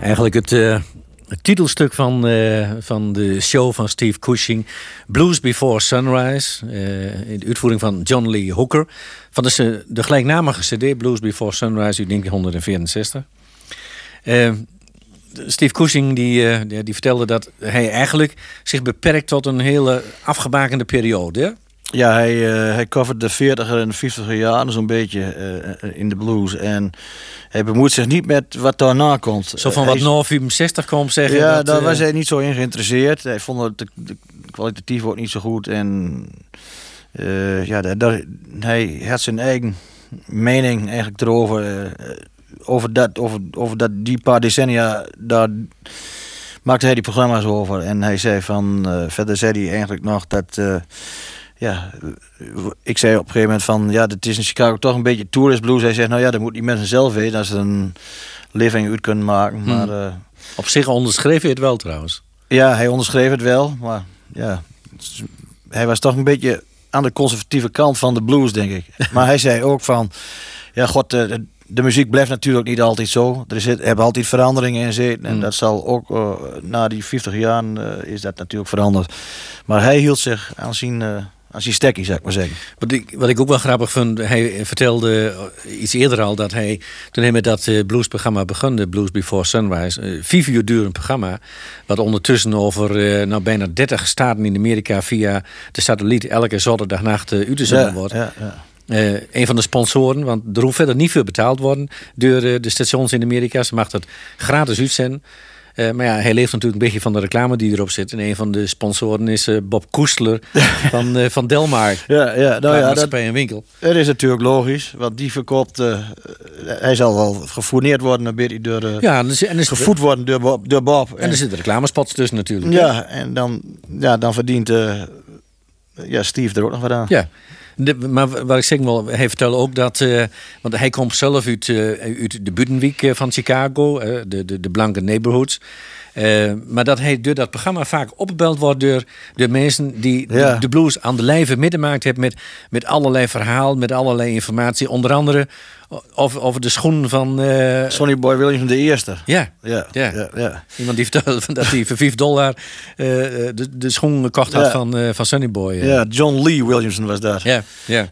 Eigenlijk het titelstuk van de show van Steve Cushing, Blues Before Sunrise, in de uitvoering van John Lee Hooker, van de gelijknamige cd Blues Before Sunrise uit 1964. Steve Cushing die vertelde dat hij eigenlijk zich beperkt tot een hele afgebakende periode. Hè? Ja, hij covert de 40er en de 50er jaren zo'n beetje in de blues. En hij bemoeit zich niet met wat daarna komt. Zo van wat na 65 komt zeggen. Ja, daar was hij niet zo in geïnteresseerd. Hij vond het kwalitatief ook niet zo goed. En hij had zijn eigen mening eigenlijk erover. Over die paar decennia, daar maakte hij die programma's over. En hij zei verder zei hij eigenlijk nog dat... ik zei op een gegeven moment van... Ja, het is in Chicago toch een beetje tourist blues. Hij zegt, nou ja, dat moeten die mensen zelf weten... als ze een living uit kunnen maken. Maar, op zich onderschreef hij het wel trouwens. Ja, hij onderschreef het wel. Maar ja, hij was toch een beetje aan de conservatieve kant van de blues, denk ik. Maar hij zei ook van... Ja, god, de muziek blijft natuurlijk niet altijd zo. Hebben altijd veranderingen in zitten. En dat zal ook na die 50 jaar is dat natuurlijk veranderd. Maar hij hield zich aan zijn stekkie, zou ik maar zeggen. Wat ik ook wel grappig vond, hij vertelde iets eerder al dat hij, toen hij met dat bluesprogramma begon, de Blues Before Sunrise, 5 uur durend programma, wat ondertussen over bijna 30 staten in Amerika via de satelliet elke zondagnacht uitgezonden wordt. Ja. Een van de sponsoren, want er hoeft verder niet veel betaald worden door de stations in Amerika. Ze mag dat gratis uitzenden. Maar ja, hij leeft natuurlijk een beetje van de reclame die erop zit. En een van de sponsoren is Bob Koestler van Delmar. Dat bij een winkel. Het is natuurlijk logisch, want die verkoopt... hij zal wel gefourneerd worden een beetje door... gevoed worden door Bob. En er zitten reclamespots tussen natuurlijk. Ja, en dan verdient Steve er ook nog wat aan. Ja. Maar wat ik zeg wel, hij vertelde ook dat... want hij komt zelf uit de Buitenwijk van Chicago, de blanke neighborhoods. Maar dat hij door dat programma vaak opgebeld wordt door mensen die de blues aan de lijve meegemaakt hebben met allerlei verhaal, met allerlei informatie. Onder andere over de schoen van... Sonny Boy Williams de eerste. Ja. Iemand die vertelde dat hij voor $5 de schoen gekocht had van Sonny Boy. Ja, John Lee Williamson was dat. Ja.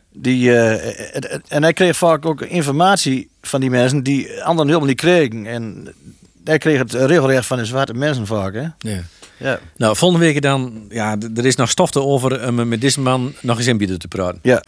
En hij kreeg vaak ook informatie van die mensen die anderen helemaal niet kregen. En hij kreeg het regelrecht van de zwarte mensen vaak, hè? Ja. Nou, volgende week dan... Ja, er is nog stof te over om met deze man nog eens inbieden te praten. Ja.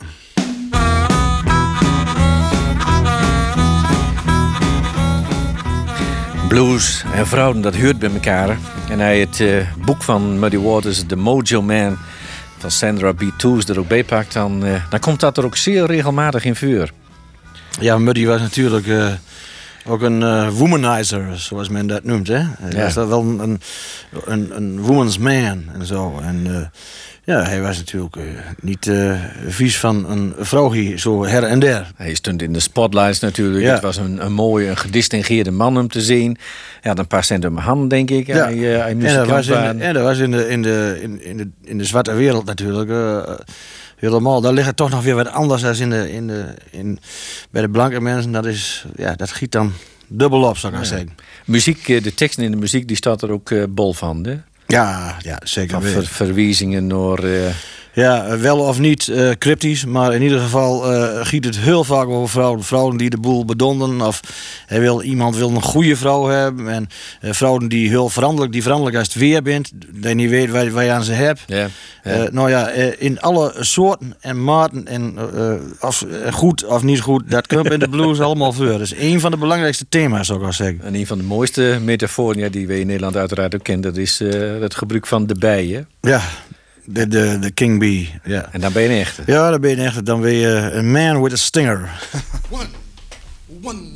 Blues en vrouwen, dat hoort bij elkaar. En hij het boek van Muddy Waters, The Mojo Man, van Sandra B. Toos er ook bij pakt, dan komt dat er ook zeer regelmatig in vuur. Ja, Muddy was natuurlijk... ook een womanizer, zoals men dat noemt. Hè? Hij was dat wel een woman's man en zo. En hij was natuurlijk niet vies van een vrouwtje, zo her en der. Hij stond in de spotlights natuurlijk. Ja. Het was een mooie, een gedistingeerde man om te zien. Ja, dan past hij door mijn hand, denk ik. Ja. Hij dat was in de zwarte wereld natuurlijk... helemaal, daar ligt het toch nog weer wat anders dan bij de blanke mensen. Dat giet dan dubbel op, zou ik maar zeggen. Muziek, de teksten in de muziek, die staat er ook bol van, hè? Ja, zeker. Van verwijzingen naar... Ja, wel of niet cryptisch, maar in ieder geval giet het heel vaak over vrouwen. Vrouwen die de boel bedonden, of iemand wil een goede vrouw hebben. En vrouwen die heel veranderlijk als het weer bent, dat je niet weet waar je aan ze hebt. In alle soorten en maten en of goed of niet goed, dat komt in de blues allemaal voor. Dat is een van de belangrijkste thema's, zou ik wel zeggen. En een van de mooiste metaforen die we in Nederland uiteraard ook kennen, dat is het gebruik van de bijen. Ja. De King Bee, ja. En dan ben je een echte. Ja, dan ben je een echte. Dan ben je een man with a stinger.